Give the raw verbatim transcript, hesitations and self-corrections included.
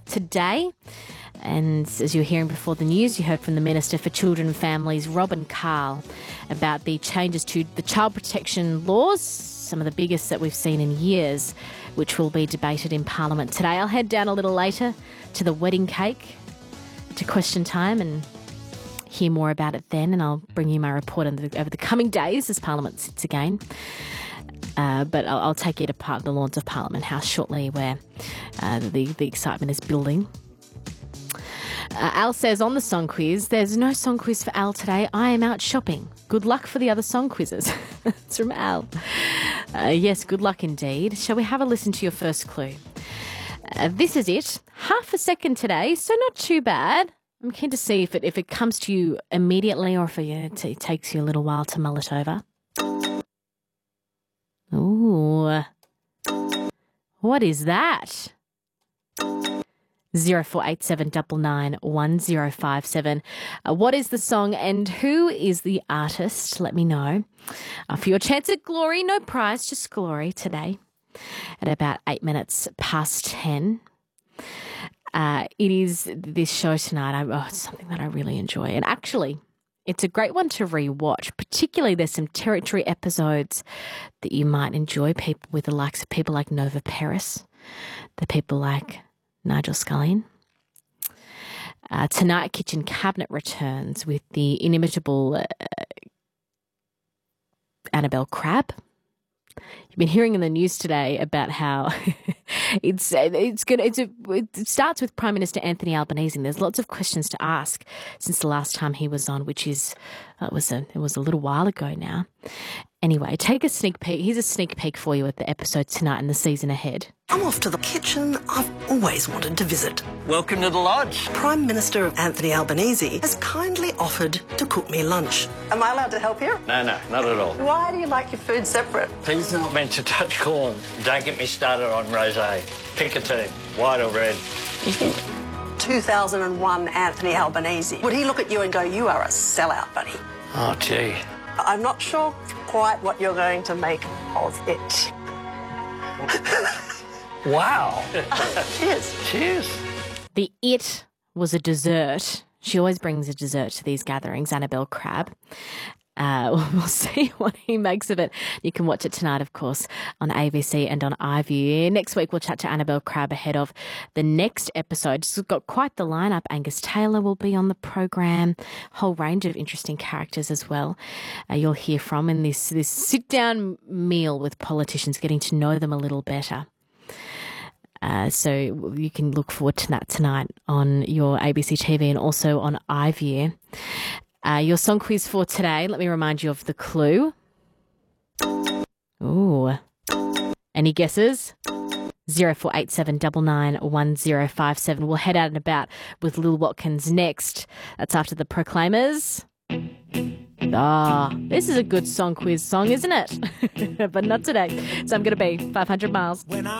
today. And as you were hearing before the news, you heard from the Minister for Children and Families, Robin Carl, about the changes to the child protection laws, some of the biggest that we've seen in years, which will be debated in Parliament today. I'll head down a little later to the wedding cake, to question time, and hear more about it then, and I'll bring you my report over the, over the coming days as Parliament sits again. Uh, but I'll, I'll take you to part the lawns of Parliament House shortly, where uh, the, the excitement is building. Uh, Al says on the song quiz, there's no song quiz for Al today. I am out shopping. Good luck for the other song quizzes. It's from Al. Uh, yes, good luck indeed. Shall we have a listen to your first clue? Uh, this is it. Half a second today, so not too bad. I'm keen to see if it if it comes to you immediately or if it, it takes you a little while to mull it over. Ooh. What is that? zero four eight seven nine nine one zero five seven. Uh, what is the song and who is the artist? Let me know. Uh, for your chance at glory, no prize, just glory today at about eight minutes past ten. Uh, it is this show tonight. I, oh, it's something that I really enjoy. And actually, it's a great one to rewatch. Particularly, there's some territory episodes that you might enjoy, people with the likes of people like Nova Paris, the people like Nigel Scullion. Uh, tonight, Kitchen Cabinet returns with the inimitable uh, Annabelle Crabb. You've been hearing in the news today about how it's it's good. It's a, it starts with Prime Minister Anthony Albanese, and there's lots of questions to ask since the last time he was on, which is uh, it was a it was a little while ago now. Anyway, take a sneak peek. Here's a sneak peek for you at the episode tonight and the season ahead. I'm off to the kitchen I've always wanted to visit. Welcome to the lodge. Prime Minister Anthony Albanese has kindly offered to cook me lunch. Am I allowed to help you? No, no, not at all. Why do you like your food separate? He's not meant to touch corn. Don't get me started on rosé. Pick a team, white or red. two thousand one Anthony Albanese. Would he look at you and go, you are a sellout, buddy? Oh, gee. I'm not sure quite what you're going to make of it. Wow. Cheers. Cheers. The It was a dessert. She always brings a dessert to these gatherings, Annabelle Crabb. Uh, we'll see what he makes of it. You can watch it tonight, of course, on A B C and on iView. Next week, we'll chat to Annabelle Crabb ahead of the next episode. She's got quite the lineup. Angus Taylor will be on the program. Whole range of interesting characters as well. Uh, you'll hear from in this, this sit-down meal with politicians, getting to know them a little better. Uh, so you can look forward to that tonight on your A B C T V and also on iView. Uh, your song quiz for today, let me remind you of the clue. Ooh. Any guesses? zero four eight seven nine nine one zero five seven. We'll head out and about with Lil Watkins next. That's after the Proclaimers. Ah, this is a good song quiz song, isn't it? But not today. So I'm going to be five hundred miles. When I